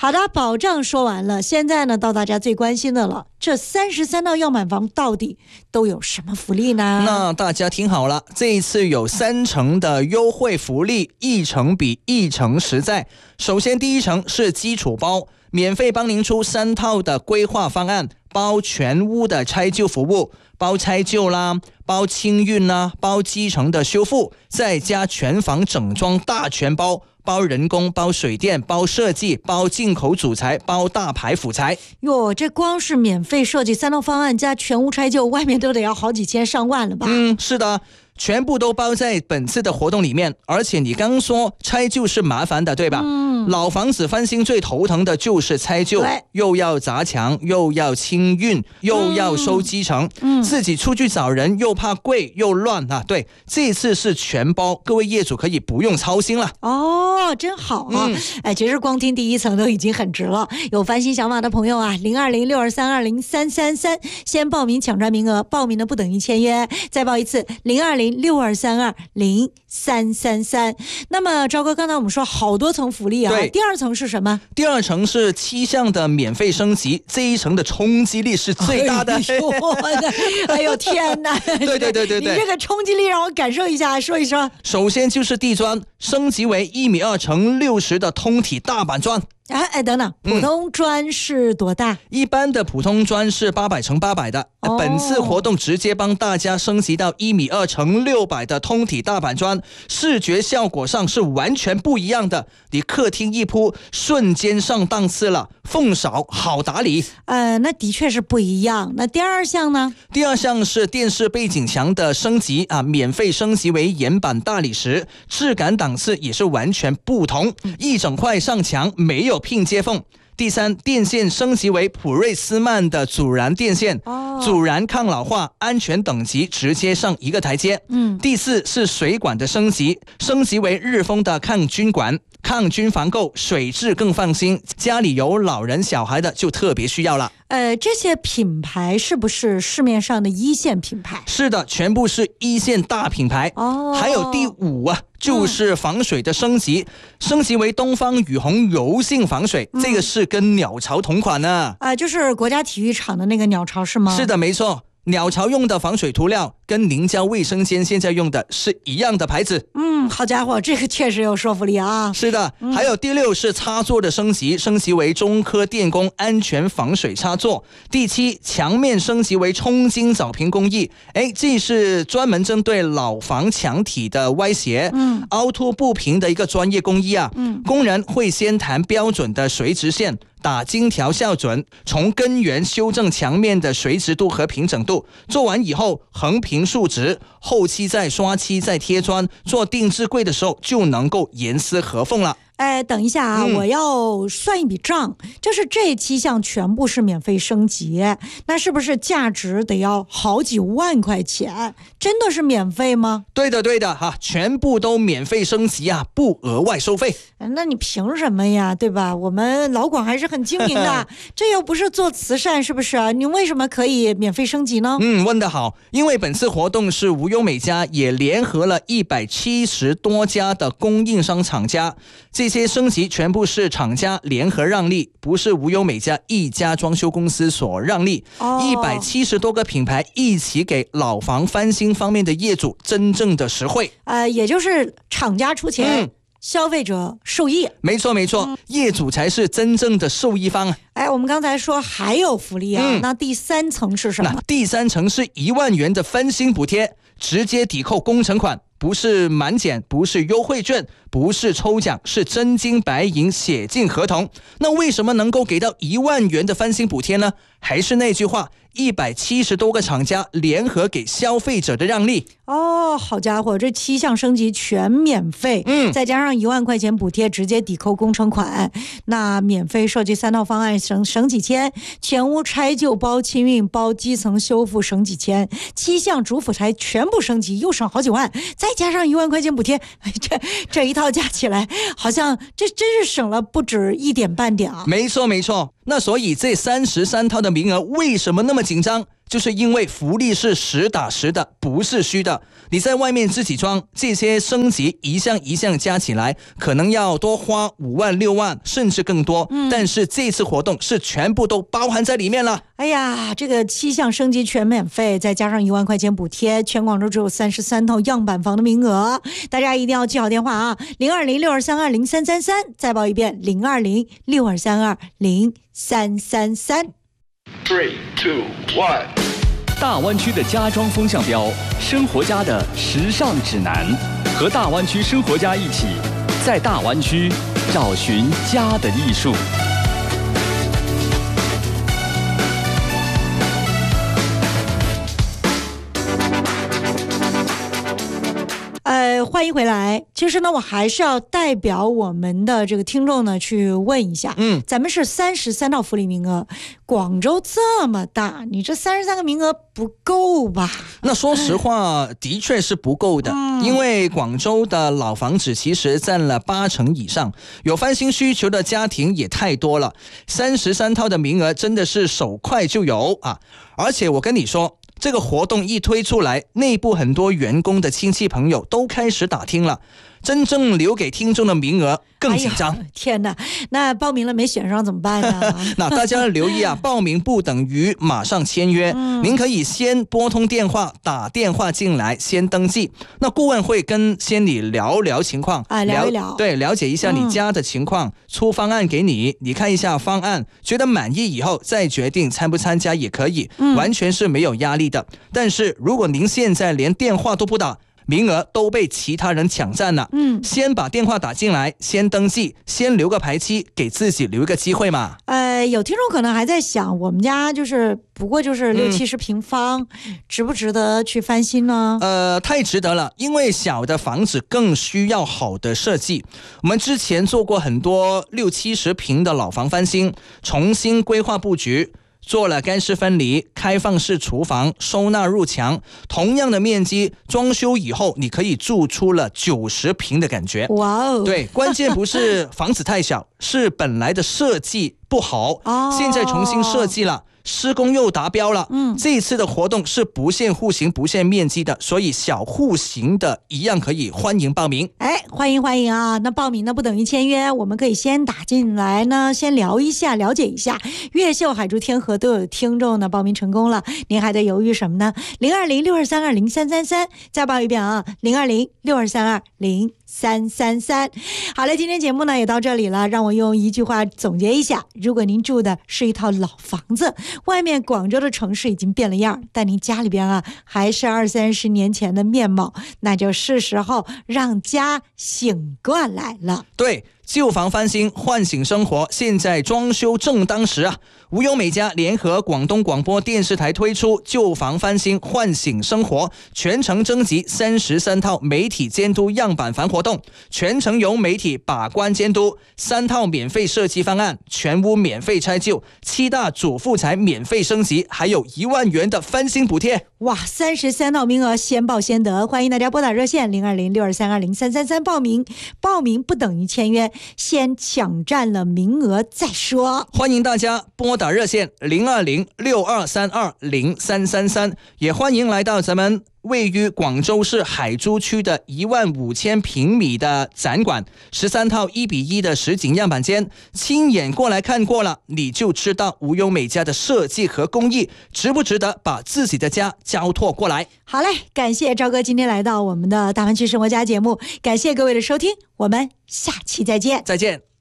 好的，保障说完了，现在呢到大家最关心的了，这33套样板房到底都有什么福利呢？ 那大家听好了，这一次有3成的优惠福利，1成比1成实在。首先第1成是基础包，免费帮您出3套的规划方案，包全屋的拆旧服务，包拆旧啦，包清运啦，包基层的修复，再加全房整装大全包，包人工，包水电，包设计，包进口主材，包大牌辅材。 哟，这光是免费设计3套方案加全屋拆旧，外面都得要好几千上万了吧？ 是的，全部都包在本次的活动里面。而且你刚刚说拆旧是麻烦的，对吧？老房子翻新最头疼的就是拆旧，又要砸墙，又要清运，又要收基层，自己出去找人又怕贵又乱啊。对，这次是全包，各位业主可以不用操心了。 哦，真好啊！其实光听第1层都已经很值了。有翻新想法的朋友啊，02062320333，先报名抢占名额，报名的不等于签约。再报一次，02062320333。那么赵哥，刚才我们说好多层福利啊，第2层是什么？ 第2层是7项的免费升级，这1层的冲击力是最大的。 哎呦天哪！ 对， 你这个冲击力让我感受一下，说一说。 首先就是地砖升级为1.2米乘60的通体大板砖。 等等，普通砖是多大？ 一般的普通砖是800乘800的，本次活动直接帮大家升级到1.2米乘600的通体大板砖，视觉效果上是完全不一样的。你客厅一铺，瞬间上档次了，缝少好打理。 那的确是不一样。那第2项呢？ 第2项是电视背景墙的升级啊，免费升级为岩板大理石，质感档次也是完全不同，一整块上墙没有拼接缝。第3，电线升级为普瑞斯曼的阻燃电线，阻燃抗老化，安全等级直接上一个台阶。第4是水管的升级为日丰的抗菌管，抗菌防垢，水质更放心，家里有老人小孩的就特别需要了。 这些品牌是不是市面上的1线品牌？ 是的，全部是1线大品牌。还有第5啊，就是防水的升级为东方雨虹柔性防水，这个是跟鸟巢同款呢。 就是国家体育场的那个鸟巢是吗？ 是的，没错。鸟巢用的防水涂料跟凝胶卫生间现在用的是一样的牌子。 好家伙，这个确实有说服力啊。 是的，还有第6是插座的升级为中科电工安全防水插座。第7，墙面升级为冲晶藻平工艺，这是专门针对老房墙体的歪斜、凹凸不平的一个专业工艺啊。工人会先弹标准的垂直线，打金条校准，从根源修正墙面的垂直度和平整度。做完以后横平竖直，后期再刷漆再贴砖，做定制柜的时候就能够严丝合缝了。 等一下啊，我要算一笔账，就是这7项全部是免费升级，那是不是价值得要好几万块钱？真的是免费吗？ 对的哈，全部都免费升级啊，不额外收费。 那你凭什么呀，对吧？我们老广还是很精明的，这又不是做慈善，是不是啊？你为什么可以免费升级呢？ 问得好，因为本次活动是无忧美家也联合了170多家的供应商厂家，这些升级全部是厂家联合让利，不是无忧美家一家装修公司所让利。170多个品牌一起给老房翻新方面的业主真正的实惠。 也就是厂家出钱，消费者受益。 没错，业主才是真正的受益方。 我们刚才说还有福利啊，那第3层是什么？ 第3层是1万元的翻新补贴，直接抵扣工程款，不是满减，不是优惠券，不是抽奖，是真金白银写进合同。那为什么能够给到1万元的翻新补贴呢？还是那句话，170多个厂家联合给消费者的让利。 好家伙，这7项升级全免费，再加上1万块钱补贴，直接抵扣工程款。那免费设计3套方案省几千，全屋拆旧包清运包基层修复省几千，7项主辅材全部升级又省好几万，再加上1万块钱补贴，这一套加起来好像这真是省了不止1点半点啊。 没错，那所以这33套的名额为什么那么紧张？ 就是因为福利是实打实的，不是虚的。你在外面自己装，这些升级一项一项加起来，可能要多花5万6万甚至更多。但是这次活动是全部都包含在里面了。 哎呀，这个7项升级全免费，再加上1万块钱补贴，全广州只有33套样板房的名额，大家一定要记好电话啊，02062320333，再报一遍02062320333。 3, 2, 1。 大湾区的家装风向标，生活家的时尚指南，和大湾区生活家一起，在大湾区找寻家的艺术。 欢迎回来。其实呢，我还是要代表我们的这个听众呢去问一下，咱们是33套福利名额，广州这么大，你这33个名额不够吧？ 那说实话，的确是不够的，因为广州的老房子其实占了80%以上，有翻新需求的家庭也太多了，33套的名额真的是手快就有啊！而且我跟你说，这个活动一推出来，内部很多员工的亲戚朋友都开始打听了，真正留给听众的名额更紧张。 天哪，那报名了没选上怎么办呢？ 那大家要留意啊，报名不等于马上签约，您可以先拨通电话，打电话进来先登记，那顾问会先你聊聊情况， 聊一聊， 对，了解一下你家的情况，出方案给你，你看一下方案，觉得满意以后再决定参不参加也可以，完全是没有压力的。但是如果您现在连电话都不打，名额都被其他人抢占了，先把电话打进来，先登记，先留个排期，给自己留一个机会嘛。 有听众可能还在想，我们家不过就是60-70平方，值不值得去翻新呢？ 太值得了，因为小的房子更需要好的设计。我们之前做过很多60-70平的老房翻新，重新规划布局，做了干湿分离、开放式厨房、收纳入墙，同样的面积，装修以后你可以住出了90平的感觉。 哇哦！ 对，关键不是房子太小，是本来的设计不好，现在重新设计了。施工又达标了，这一次的活动是不限户型不限面积的，所以小户型的一样可以欢迎报名。 欢迎啊！那报名呢不等于签约，我们可以先打进来呢，先聊一下，了解一下。越秀、海珠、天河都有听众呢报名成功了，您还在犹豫什么呢？02062320333，再报一遍啊，02062320333。好了，今天节目呢也到这里了，让我用一句话总结一下：如果您住的是一套老房子，外面广州的城市已经变了样，但您家里边啊还是20-30年前的面貌，那就是时候让家醒过来了。 对，旧房翻新，唤醒生活，现在装修正当时啊！无忧美家联合广东广播电视台推出旧房翻新唤醒生活全程征集33套媒体监督样板房活动，全程由媒体把关监督，3套免费设计方案，全屋免费拆旧，7大主妇材免费升级，还有1万元的翻新补贴。 哇，33套名额，先报先得，欢迎大家拨打热线02062320333报名，报名不等于签约，先抢占了名额再说。 欢迎大家拨打热线02062320333，也欢迎来到咱们位于广州市海珠区的15000平米的展馆，13套1:1的实景样板间，亲眼过来看过了，你就知道无忧美家的设计和工艺值不值得把自己的家交托过来。 好嘞，感谢赵哥今天来到我们的大湾区生活家节目，感谢各位的收听，我们下期再见。 再见。